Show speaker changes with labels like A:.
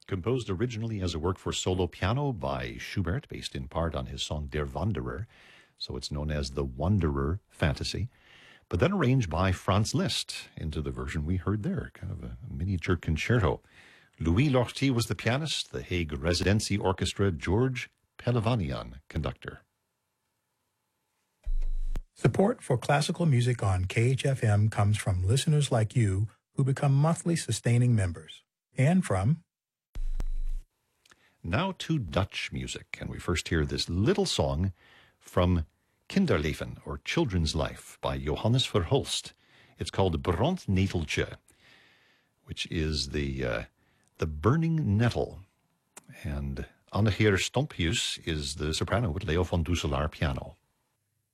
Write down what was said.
A: Composed originally as a work for solo piano by Schubert, based in part on his song Der Wanderer, so it's known as the Wanderer Fantasy, but then arranged by Franz Liszt into the version we heard there, kind of a miniature concerto. Louis Lortie was the pianist, the Hague Residency Orchestra, George Pelavanian, conductor.
B: Support for classical music on KHFM comes from listeners like you who become monthly sustaining members, and from...
A: Now to Dutch music, and we first hear this little song from Kinderleven, or Children's Life, by Johannes Verhulst. It's called Brandneteltje, which is the burning nettle. And Annegeer Stompjes is the soprano with Leo van Dusselaar piano.